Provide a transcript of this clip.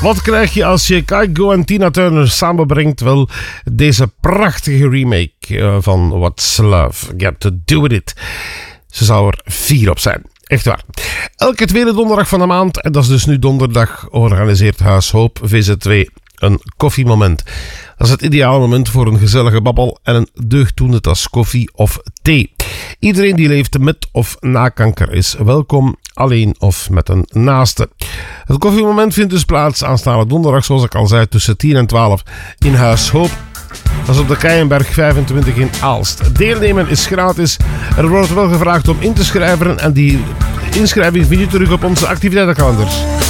Wat krijg je als je Kygo en Tina Turner samenbrengt? Wel, deze prachtige remake van What's Love Got to Do With It. Ze zou er 4 op zijn. Echt waar. Elke tweede donderdag van de maand, en dat is dus nu donderdag, organiseert Huis Hoop VZ2 een koffiemoment. Dat is het ideale moment voor een gezellige babbel en een deugddoende tas koffie of thee. Iedereen die leeft met of na kanker is welkom, alleen of met een naaste. Het koffiemoment vindt dus plaats aanstaande donderdag, zoals ik al zei, tussen 10 en 12 in Huis Hoop. Dat is op de Keienberg 25 in Aalst. Deelnemen is gratis. Er wordt wel gevraagd om in te schrijven en die inschrijving vind je terug op onze activiteitenkalender.